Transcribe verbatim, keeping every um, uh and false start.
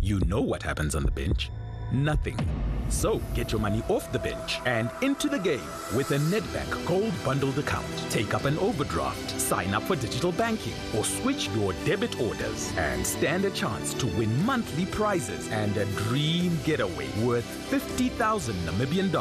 You know what happens on the bench. Nothing. So get your money off the bench and into the game with a Nedbank Gold Bundled account. Take up an overdraft, sign up for digital banking, or switch your debit orders and stand a chance to win monthly prizes and a dream getaway worth fifty thousand Namibian dollars.